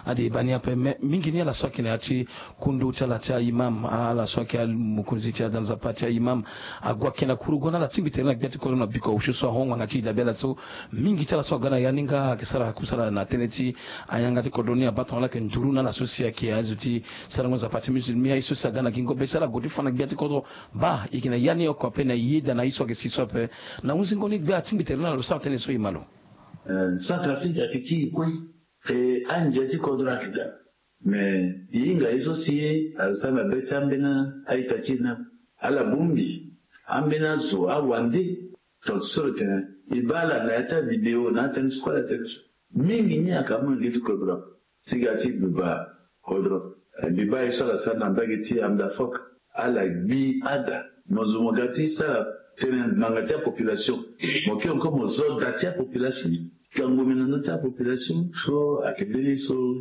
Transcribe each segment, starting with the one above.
adi bani ape mingi ni la soki na achi kundu chala cha imam ala soki al mukunzi cha danza pacha imam agwa kena kurugona la timbi tena biati ko na biko ushuso hongo ngati dabela so mingi chala so gana yaninga kesara kusala na teneti ayanga ti kodoni abaton la ken duruna la sosia ki azuti sarango za pacha musulmi iso sagana kingo besala godi fana biati ko ba ikina yani ko pena yida na iso ke siso pe na unzingo ni biati timbi tena lo sa tene so imalo Centrafrique afiti kwe fe anjeti kodra kita me yinga iso si alisana beta ambena aitachina ala bumbi ambena zo awande tonsorote ibala na yata video na tens kwa tens mingi ni akama ngitu kodra sigati biba kodra biba iso la sana mbageti amda fok ala bi ada mozumogati sala tenen mangatia population moki encore mozo datia population quand la population so akebeli so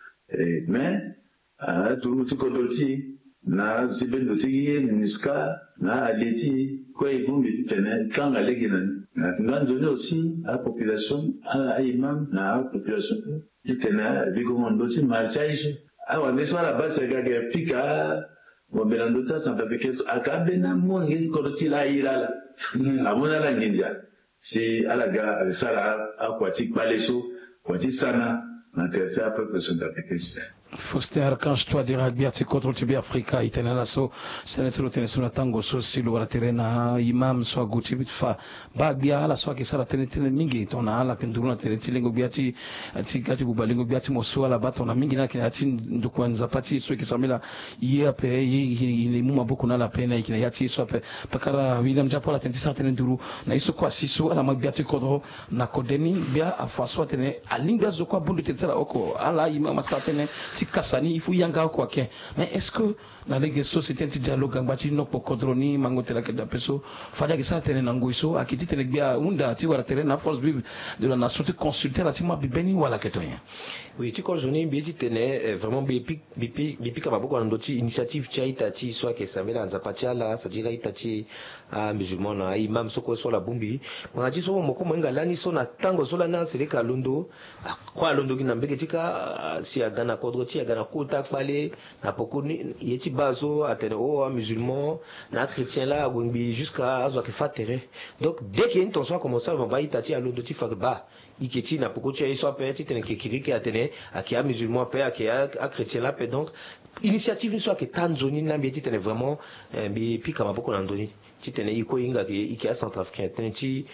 mais tout kodoti na zibendo tiye niska na aleti kwa ibumbi tena quand alegina na nzoni aussi la population a imam na population tena bigomondo ti marchage awa meso la base gaga pika wabelando ta santa pekeso akabena mongi kodoti la irala amona la nginja si alaga alisala aquatique baleso kwati sana na terza peuple sont d'application. Foster Archange toi de rugby ati contre TB Africa itena laso senetro tenesuna tango so silo wala terena imam so guti fa bagbia ala so ke sala tenetene mingi tona ala kenduruna tenetilengo biati ati kati bubalingo biati moso ala batona mingi na kinati ndukwanza pati so ke samela yepe ile muma boko na la pena ikina yati so pe pakara William Japola tentisa tenenduru na iso kwa siso ala magbiati kodro na kodeni bia afaswa tene alinga zo kwa bundu tetela oko ala imam satene kasani ifu yanga kwa ke mais est-ce que dans les sociétés de dialogue ngati no pokodroni mangotela ke da peso fada ke sa tene nangoiso akiti tene bia unda ti wara terrain na force vive de la nation te consulter la ti ma bibeni wala ketonya oui tu conjoni bi ti tene vraiment bipi kama boko na ndoti initiative cha itati soit ke savela nzapatiala ça dirait itati a musulman na imam soko so la bumbi ngati so moko mwenga lani so na tango so la na seleka londo kwa londo ki na mbeke tika si agana kodro ti agana kuta pale na pokoni yeti bazo atene o musulman na chrétien là gombi jusqu'à azo ke fatere donc dès qu'il y a une tension commence à va itati a londo ti fakba iketi na pokoti ya so pe ti tene ke kiriki atene akia musulman pe akia chrétien là pe donc initiative soit que Tanzanie na mbeti tene vraiment bi pika maboko na ndoni ti tene iko inga ke ikia centrafricain tenti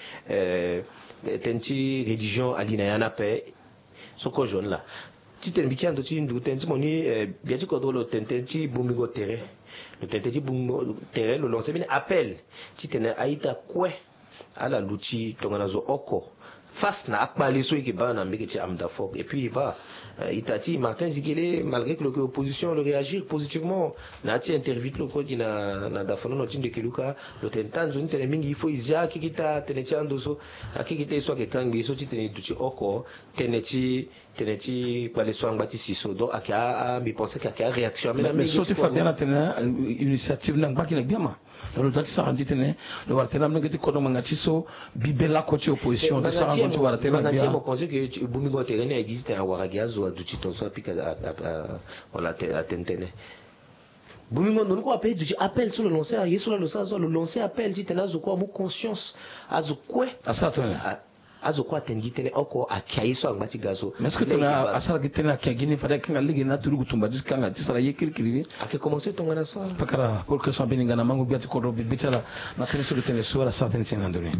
religion alina yana pe soko jaune là ti tene bikia ndo ti ndu tenti moni biati ko do lo tenti bumigo terre le tenti bumigo terre le lancer bien appel ti tene aita kwe ala luti tongana zo oko face na akbali so ki ba na mbeki ti amda fok et puis va itati Martin Zigele malgré que l'opposition le réagir positivement na ti interview lo ko na dafono no tinde kiluka lo tentan zoni tene mingi fo izia kikita tene ti ando so akikite so ke kangi so ti tene duti oko tene ti pale so ngati siso donc aka mi penser qu'aka réaction mais so ti fa bien tene initiative na ngaki na biama lo tati sa ndi tene lo wartena ngati ko no ngati so bibela ko ti opposition de sa ngati wartena bien bien mo penser que bumigo terrain existe a waragiazo duti tonso apika on la tentene bumingo non ko appel du appel sur le lancer yeso le lancer le lancer appel dit tena zo ko mo conscience azo kwe asatona azo kwa tengi tene oko akiai so ngati gazo mais est-ce que tena asara gitena akiagini fada kanga ligi na turu gutumba diskanga tisara yekirikiri ake commencer tongana so pakara pour que ça beninga na mango biati ko do bitala na tene sur le tene so la certaine tene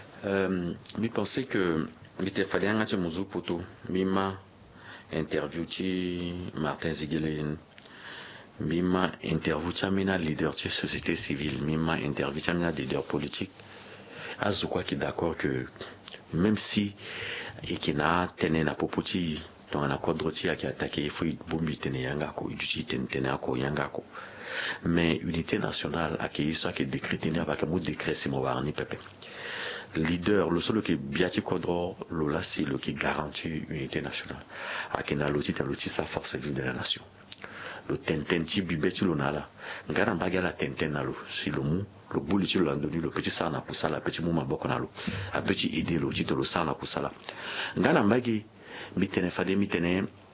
mi pensais que il fallait un ngati muzu poto mima interview ti Martin Zigele mima interview ti amina leader ti société civile mima interview ti amina leader politique azo quoi qui d'accord que même si ikina tene na popoti donc na kodroti aki attaquer faut bombi tene yanga ko uduti tene ako yanga ko mais unité nationale aki so aki décréter na ba ka mo décret si mo warni pepe leader le seul qui biati kodro lola c'est le qui garantit unité nationale akina loti sa force vive de la nation le tenten ti bibeti lo nala ngara mbaga la tenten nalo si le mu le buli ti lo andoni le petit sana kusala petit mu maboko nalo a petit aider lo ti to lo sana kusala ngana mbagi mitene fade mitene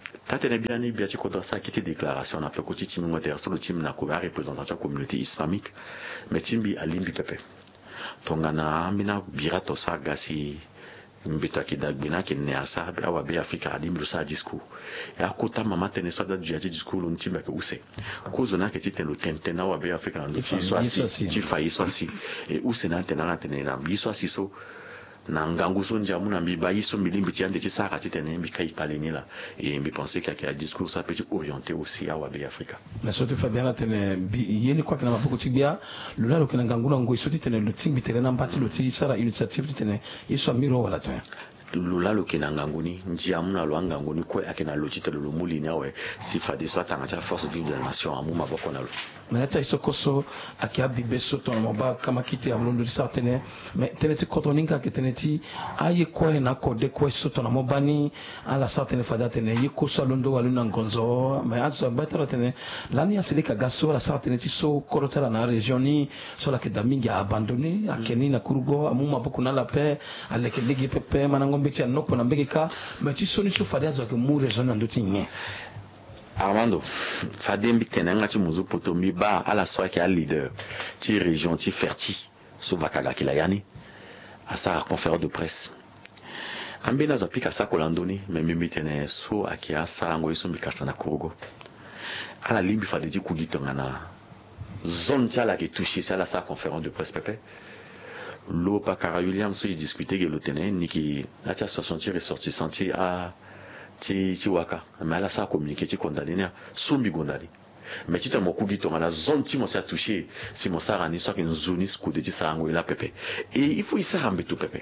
Tatene biani biati kodra sa qui était déclaration na peko timi ngoter sur le team na ko représentant la communauté islamique mais timbi alimbi pepe tongana amina birato sa gasi mbita kidagbina ki ne asa awa be Afrika alimbi sa discours et akota mama tene so da duati discours lo ntimba ke use ko zona ke titelo tentena awa be Afrika ndo ti so asi ti fayi so asi et use na tena na biso asi so na ngangu so njamu na mbiba yiso milimbi ti ande ti sara ti tene mbi kai paleni la et mbi penser qu'il y a un discours ça peut orienté aussi à Wabe Africa mais surtout Fabiana tene yeni kwa kana mapoko ti bia lula lo kana ngangu na ngoi so ti tene lo timbi tene na mbati lo ti sara initiative ti tene yiso miro wala to lula lo kena nganguni njamu na lo nganguni ko akena lo ti tele lo mulini awe si fa de so tanga ta force vive de la nation amu maboko na lo mais ta isokoso akia bibe soto na mba kama kiti amlondo di sartene mais teneti kotoninga ke teneti aye ko na ko de ko soto na mobani ala sartene fada tene yiko salondo waluna ngonzo mais azo batara tene lani asilika gaso la sartene ti so korotala na regioni so la ke damingi abandonné akeni na kurugo amu maboko na la paix aleke ligi pepe manangombe ti anoko na mbegeka mais ti soni so fada azo ke mu raison ndo ti nye Armando, Fadembi tenanga ti muzu poto mi ba ala soa ki a leader ti région ti Ferti so vakaga ki la yani a sa conférence de presse. Ambe na zapika sa kolandoni mais mi tene so aki a sa ngo so mi kasana kurugo. Ala limbi fade di kugito ngana zone ti ala ki touché sa la sa conférence de presse pepe. Lo pa Kara Williams so discuter ke lo tene ni ki la ti association ti ressortissant ti a ti waka mais ala sa communiqué ti condamné sombi gondali mais ti mo kugi to la zone ti mo sa touché si mo sa rani so qu'une zone ko de ti sa ngo la pepe et il faut y sa rambe tout pepe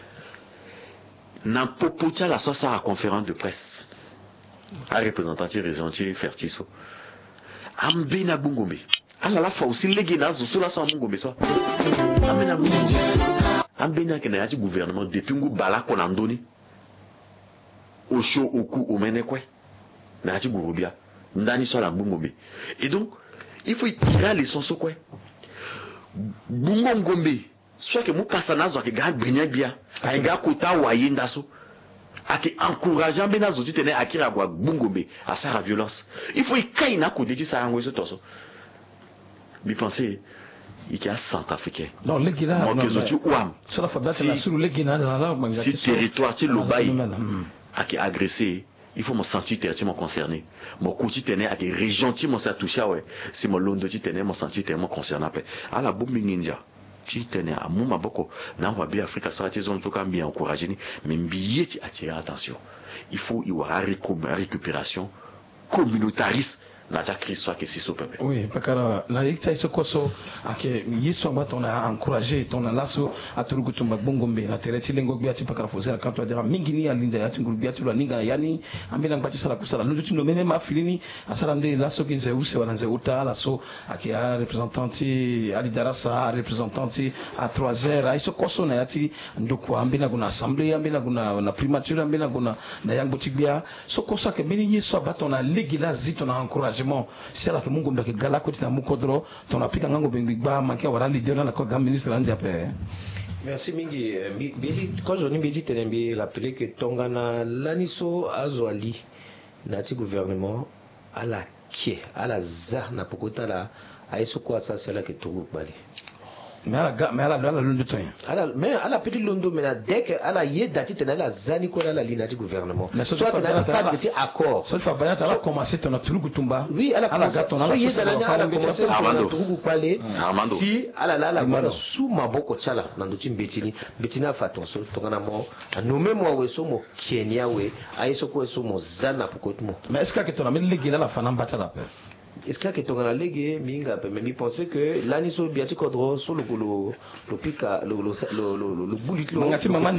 na popo ti la so sa conférence de presse a représentant ti région ti Fertiso ambe na bungombe ala la fa aussi legi na zo la so bungombe so ambe na bungombe ambe na kena ti gouvernement depuis ngu bala ko nandoni Osho oku omenekwe na ati burubia ndani so la bungombe et donc il faut y tirer les sons quoi bungombe soit que mu pasana zo ke ga gbenya bia ay ga kota wayenda so ake encourageant bena zo ti tene akira gwa bungombe à sa violence il faut y kaina ko de ti sa ngo so toso bi penser il y a centrafricain non les gars non sur la fabata la sur les gars là si territoire ti lobai aki agressé il faut me sentir tellement concerné mon côté tenait à des régions qui m'ont ça touché ouais si mon londo ti tenait me sentir tellement concerné après à la bombe ninja ti tenait à mon maboko na wa bien Afrique ça ti zone to kan bien encourager ni mais billet ti attirer attention il faut y avoir récupération communautariste na ta crise soit que c'est so pepe oui pakara la yita isokoso ake yiso ba tona encourager tona laso aturugu tumba bongombe na tereti lengo biati pakara fozera kanto adira mingi ni alinda ya tingu biati lo ninga yani ambela ngati sala kusala ndo tino mene ma filini asala nde laso kinze use wala nze uta laso ake a representanti ali darasa representanti a 3h a isokoso na yati ndoko ambela kuna assemblée ambela kuna na primature ambela kuna na yango tibia sokoso ake bini yiso ba tona legila zito na encourager c'est là que mon gombe que gala côté na mukodro ton apika ngango bengba manki wara leader na ko gam ministre andi apé merci mingi quand je dis tenembi rappeler que tongana laniso azwali na ti gouvernement ala kie ala za na pokota la aiso kwa ça c'est là que tout bali mais ala londo to mais ala petit londo mais la dès que ala yé dati tena la zani ko la lina du gouvernement soit que na cadre de accord soit fa bana ta commencer ton truc kutumba oui ala gato na ala commencer Armando truc parler Armando si ala la sous ma boko chala na nduti betina fa attention to kana mo nommé moi we so mo Kenya we aiso ko so mo zana pokotumo mais est-ce que ton amène légui la fana batala est-ce que tu as légué minga mais mi pensais que l'année so biati kodro so le pika le boulit lo ngati maman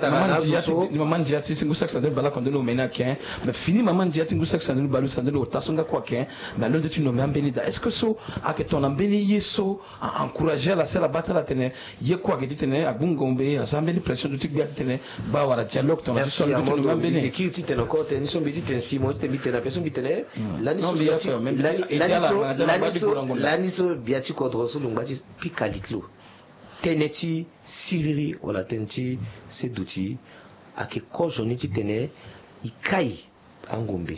dia ti singu section de bala kondo mena ken mais fini maman dia ti singu section de balu sandelo tasonga kwa ken mais l'autre tu nommé ambeni da est-ce que so a que ton ambeni yeso a encourager la sala batala tene ye kwa que tene abungombe a sambeni pression de tikbia tene ba wala dialogue ton a so le tu nommé ambeni qui ti tene encore tene so biti tene si mo ti bitena personne bitene l'année so laniso biati kodro so lungati pikalitlo teneti siliri wala teneti seduti ake kojoni ti tene ikai Angombe.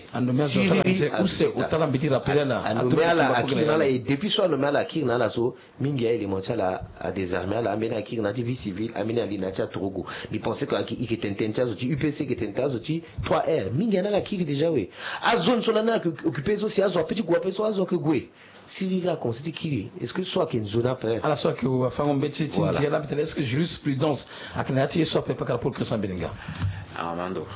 Et depuis soit nommé à la Kirna la so, Mingia et les Montala à désarmer à la Amena Kirna vie civile, Amena Linacha Togo. Il pensait qu'il était intenté, UPC qui était intenté, 3R. Mingia na la Kiri déjà, oui. À zone solana occupé aussi, à zone petit guapé, soit à zone que goué. S'il la constitue Kiri, est-ce que soit qu'il y a une zone après? À la soit que vous avez fait un métier, est-ce que jurisprudence à Kanati soit pas pour Christian Beninga? Armando.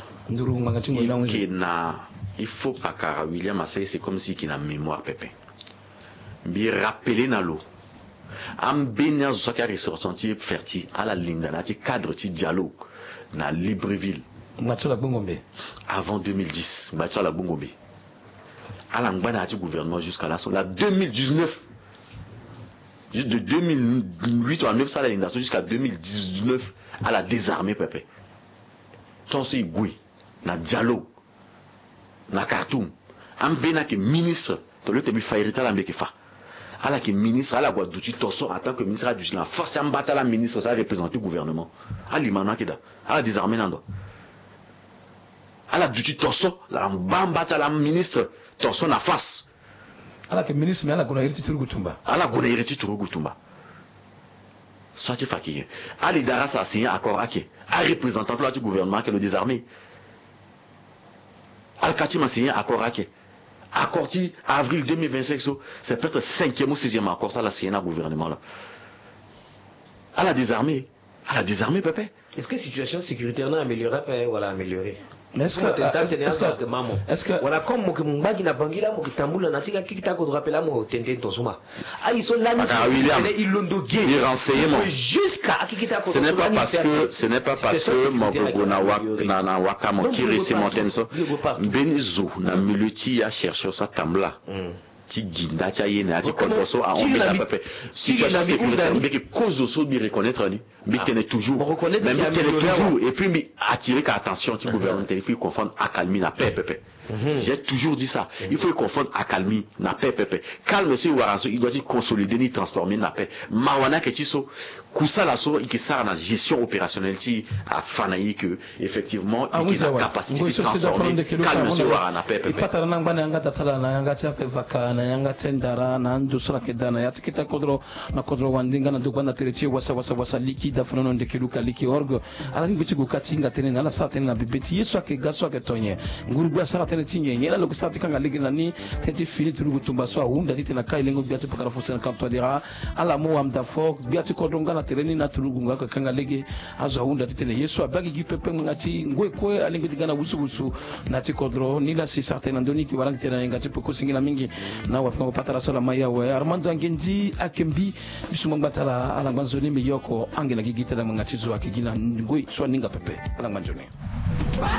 Il faut pas car William Assay, c'est comme si qu'il a mémoire pépé. Bien rappelé dans l'eau. Am bénir ce qui a ressorti fertile à la ligne dans le cadre de dialogue dans Libreville. Avant 2010, Mathieu la Bungombe. À l'angbana du gouvernement jusqu'à la 2019. Juste de 2008 ou 9 à la jusqu'à 2019 à la désarmée pépé. Tant c'est Goui, na dialogue. Na Khartoum, Ambena qui ministre, de l'autre bi fairita la mbeke fa. Ala qui ministre, ala gwa douti torso en tant que ministre du la force ambata la ministre ça représenter le gouvernement. Ali mana keda, ala désarmer nando. Ala douti torso, la mbata la ministre torso na face. Ala que ministre mais ala gona iriti turugutumba. Ala gona iriti turugutumba. Soit tu fakir. Ali Darasa a signé accord ake, a représentant du gouvernement qui le désarmer. Al-Kati m'a signé accord à accord avril 2025, c'est peut-être 5e ou 6e accord, ça l'a signé dans le gouvernement là. À la désarmée, pépé. Est-ce que la situation sécuritaire n'a amélioré ou a amélioré? Mais est-ce que voilà comme mon bagi na bangila mo kitambula na sika kikita ko rappela mo tente tosuma ah ils sont là ils l'ont dogué les renseignements jusqu'à kikita ko ce n'est pas parce que mon gonawa na wakamo qui récit montenso benizo na miluti ya chercher ça tambla ti ginda cha yene ati kontoso a on bela pépé situation sécuritaire mais que cause so bi reconnaître ni mais tenait toujours même tenait toujours et puis mais attirer attention du gouvernement il faut confondre accalmie na paix pépé. J'ai toujours dit ça. Il faut confondre accalmie na paix pépé. Calme monsieur Waranso, il doit consolider ni transformer na paix. Mawana ketiso kusala so ikisara na gestion opérationnelle ti a fanayi que effectivement il a capacité de transformer. Calme monsieur Waranso na paix pépé. Ipatara nangana yanga datala na yanga chake vakana yanga tendara na ndusura kedana ya tikita kodro na kodro wandinga na dubanda terechi wasa likida fanono ndekiluka liki orgo ala ngichi gukatinga tene na sa tene na bibeti yesu ake gaso ake tonye ngurugwa sara tene tinye nyela lo kusati kanga ligi nani tete fini tulugu tumba so hunda dite na kai lengo biatu pakara fusena kanto dira ala mo amda fok biatu kodronga na tereni na tulugu ngaka kanga ligi azo hunda dite na yesu abagi gipepe ngati ngwe kwe alingi digana wusu na ti kodro nila si certaine ndoni ki warangi tena ngati poko singina mingi na wafanga patara sola maya we Armando Angenzi akembi bisumangbatala ala banzoni miyoko angena gigita na ngati zo akigina ngwe so ninga pepe ala manjoni